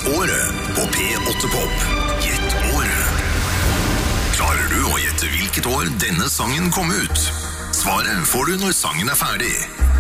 Gjett året på P8 Pop. Gjett året. Klarer du å gjette hvilket år denne sangen kom ut? Svaret får du når sangen er ferdig.